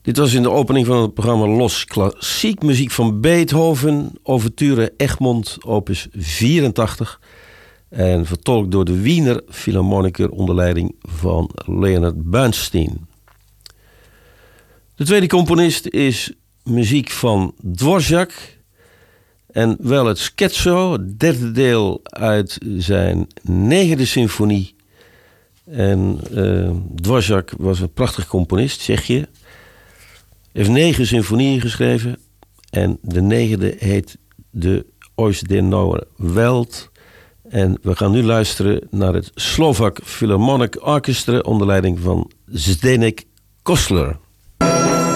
Dit was in de opening van het programma Los Klassiek. Muziek van Beethoven, Ouverture Egmont, opus 84. En vertolkt door de Wiener Philharmoniker onder leiding van Leonard Bernstein. De tweede componist is muziek van Dvorak. En wel het scherzo, het derde deel uit zijn 9e symfonie. En Dvorak was een prachtig componist, Tsjechië. Hij heeft 9 symfonieën geschreven. En de 9e heet de Ois der Neue Welt. En we gaan nu luisteren naar het Slovak Philharmonic Orchestra onder leiding van Zdeněk Kostler.